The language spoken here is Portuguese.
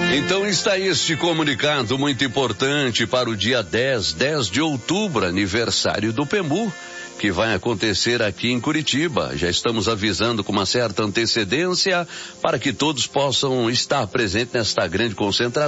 Então está este comunicado muito importante para o dia 10 de outubro, aniversário do PEMU, que vai acontecer aqui em Curitiba. Já estamos avisando com uma certa antecedência para que todos possam estar presentes nesta grande concentração.